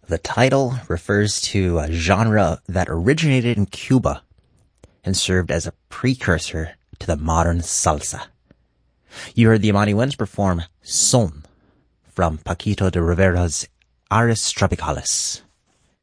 The title refers to a genre that originated in Cuba and served as a precursor to the modern salsa. You heard the Amani Winds perform Son from Paquito de Rivera's Aris Tropicalis.